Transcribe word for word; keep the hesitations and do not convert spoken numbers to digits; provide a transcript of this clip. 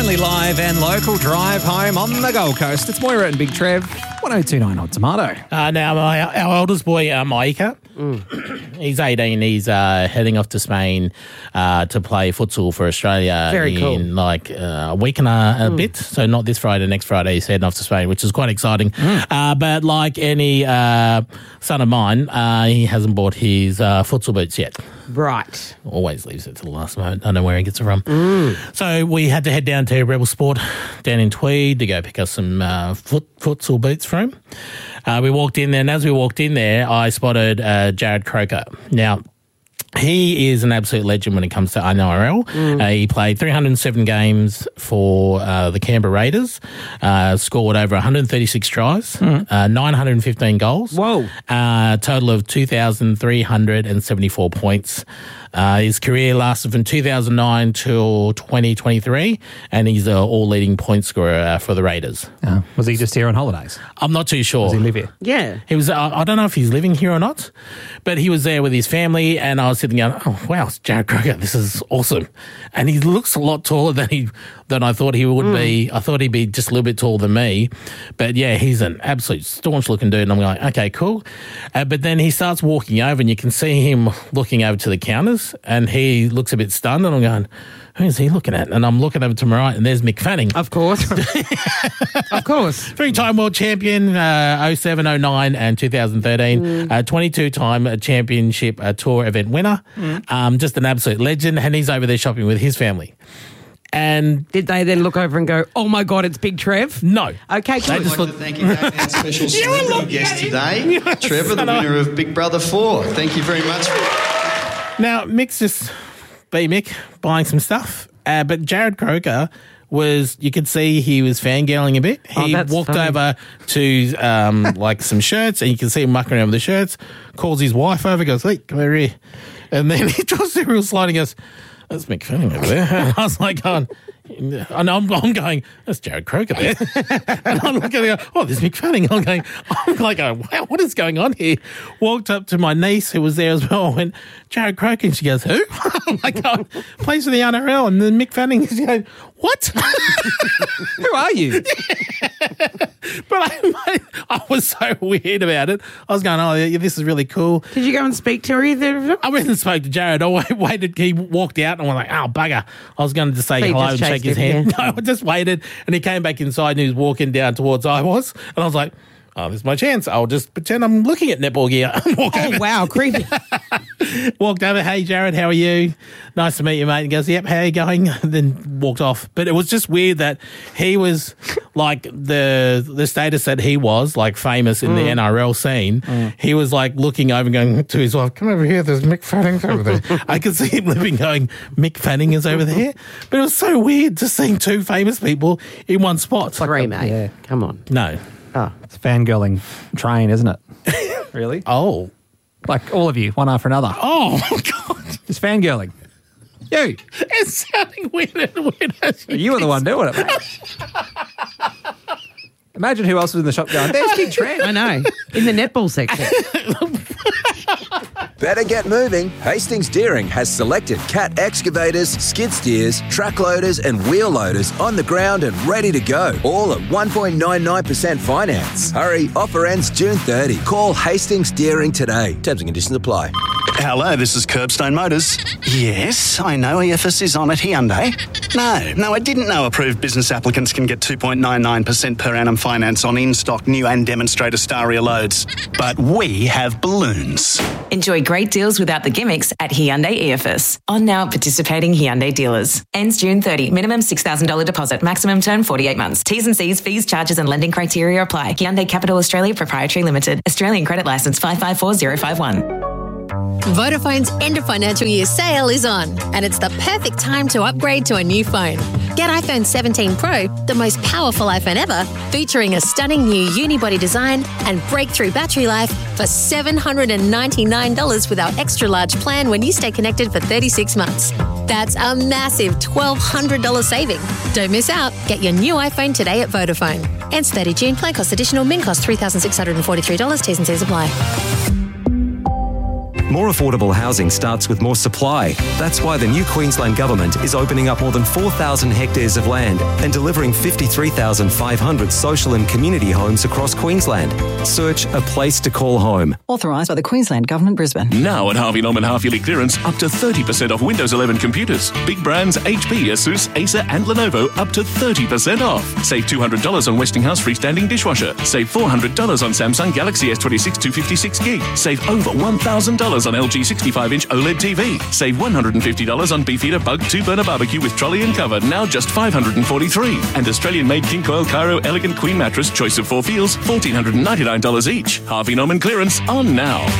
only live and local drive home on the Gold Coast. It's Moira and Big Trev, one oh two point nine Hot Tomato. Uh, now, my, our eldest boy, uh, Maika, mm. he's eighteen. He's uh, heading off to Spain uh, to play futsal for Australia Very in cool. like uh, a week and a, a mm. bit. So not this Friday, next Friday, he's heading off to Spain, which is quite exciting. Mm. Uh, but like any uh, son of mine, uh, he hasn't bought his uh, futsal boots yet. Right. Always leaves it to the last moment. I don't know where he gets it from. Mm. So we had to head down to Rebel Sport down in Tweed to go pick up some uh, foot, futsal boots for him. Uh, we walked in there, and as we walked in there, I spotted uh, Jarrod Croker. Now, he is an absolute legend when it comes to N R L. Mm. Uh, he played three hundred seven games for uh, the Canberra Raiders, uh, scored over one hundred thirty-six tries, mm. uh, nine hundred fifteen goals. Whoa. Uh, total of two thousand three hundred seventy-four points. Uh, his career lasted from two thousand nine till twenty twenty-three, and he's an all-leading point scorer uh, for the Raiders. Uh, was he just here on holidays? I'm not too sure. Does he live here? Yeah. He was. Uh, I don't know if he's living here or not, but he was there with his family, and I was sitting going, "Oh wow, it's Jarrod Croker. This is awesome." And he looks a lot taller than he than I thought he would mm. be. I thought he'd be just a little bit taller than me, but yeah, he's an absolute staunch-looking dude. And I'm like, okay, cool. Uh, but then he starts walking over, and you can see him looking over to the counters. And he looks a bit stunned, and I'm going, who's he looking at? And I'm looking over to my right, and there's Mick Fanning. Of course. Of course. Three-time world champion, uh, oh seven, oh nine and two thousand thirteen. Mm. Uh, twenty-two-time championship uh, tour event winner. Mm. Um, just an absolute legend, and he's over there shopping with his family. And did they then look over and go, oh my God, it's Big Trev? No. Okay, cool. I'd like to thank you, our special celebrity guest today, Trevor, the winner of Big Brother four. Thank you very much. Now, Mick's just be Mick buying some stuff, uh, but Jarrod Croker was, you could see he was fangirling a bit. He oh, walked funny. over to um, like some shirts, and you can see him mucking around with the shirts, calls his wife over, goes, hey, come over here. And then he draws the real slide and goes, that's Mick Fanning over there. And I was like, going, and I'm, I'm going, that's Jarrod Croker there. And I'm looking at oh, there's Mick Fanning. I'm going, I'm like, oh, wow, what is going on here? Walked up to my niece who was there as well. I went, Jarrod Croker. And she goes, who? I'm like, oh, plays for the N R L. And then Mick Fanning is going, what? Who are you? But I, I was so weird about it. I was going, oh, yeah, this is really cool. Did you go and speak to her either? I went and spoke to Jarrod. I waited. He walked out and I was like, oh, bugger. I was going to just say so hello just and shake his him, hand. yeah. No, I just waited. And he came back inside and he was walking down towards I was. And I was like, oh, this is my chance. I'll just pretend I'm looking at netball gear. Walk Oh, over. wow, creepy. Walked over, hey, Jarrod, how are you? Nice to meet you, mate. And goes, yep, how are you going? And then walked off. But it was just weird that he was like the the status that he was, like famous in mm. the N R L scene. Mm. He was like looking over and going to his wife, come over here, there's Mick Fanning over there. I could see him living going, Mick Fanning is over there. But it was so weird just seeing two famous people in one spot. It's like Three, mate. Yeah. Come on. No. Oh. It's a fangirling train, isn't it? Really? Oh. Like all of you, one after another. Oh, God. It's fangirling. You. It's sounding weird and weird. As you you were the one doing it, mate. Imagine who else was in the shop going, there's Big Trev. I know. In the netball section. Better get moving. Hastings Deering has selected Cat excavators, skid steers, track loaders and wheel loaders on the ground and ready to go. All at one point nine nine percent finance. Hurry, offer ends June thirtieth. Call Hastings Deering today. Terms and conditions apply. Hello, this is Curbstone Motors. Yes, I know E F S is on at Hyundai. No, no, I didn't know approved business applicants can get two point nine nine percent per annum finance on in-stock new and demonstrator Staria loads. But we have balloons. Enjoy great deals without the gimmicks at Hyundai E F S. On now at participating Hyundai dealers. Ends June thirtieth. Minimum six thousand dollars deposit. Maximum term forty-eight months. T's and C's, fees, charges and lending criteria apply. Hyundai Capital Australia Proprietary Limited. Australian credit licence five five four zero five one. Vodafone's end of financial year sale is on, and it's the perfect time to upgrade to a new phone. Get iPhone seventeen Pro, the most powerful iPhone ever, featuring a stunning new unibody design and breakthrough battery life for seven hundred ninety-nine dollars with our extra large plan when you stay connected for thirty-six months. That's a massive twelve hundred dollars saving. Don't miss out. Get your new iPhone today at Vodafone. Ends thirtieth June. Plan cost additional. Min cost three thousand six hundred forty-three dollars. T's and C's apply. More affordable housing starts with more supply. That's why the new Queensland Government is opening up more than four thousand hectares of land and delivering fifty-three thousand five hundred social and community homes across Queensland. Search a place to call home. Authorised by the Queensland Government, Brisbane. Now at Harvey Norman half-yearly clearance, up to thirty percent off Windows eleven computers. Big brands H P, Asus, Acer and Lenovo up to thirty percent off. Save two hundred dollars on Westinghouse freestanding dishwasher. Save four hundred dollars on Samsung Galaxy S twenty-six two fifty-six gig. Save over one thousand dollars on L G sixty-five inch OLED T V. Save one hundred fifty dollars on Beefeater Bug two burner barbecue with trolley and cover, now just five hundred forty-three dollars. And Australian-made King Coil Cairo Elegant Queen Mattress, choice of four feels, one thousand four hundred ninety-nine dollars each. Harvey Norman clearance on now.